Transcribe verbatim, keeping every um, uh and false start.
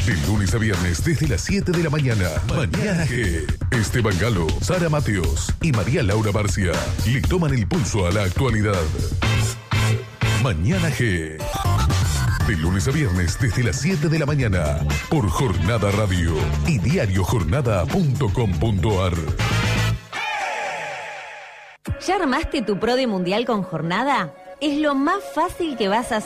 De lunes a viernes desde las siete de la mañana. Mañana G. Esteban Galo, Sara Mateos y María Laura Barcia le toman el pulso a la actualidad. Mañana G. De lunes a viernes desde las siete de la mañana. Por Jornada Radio y diario jornada punto com punto ar. ¿Ya armaste tu Pro de Mundial con Jornada? Es lo más fácil que vas a hacer.